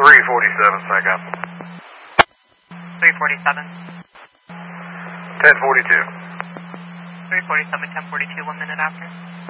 347, SACOP. 347. 1042. 347, 1042, 1 minute after.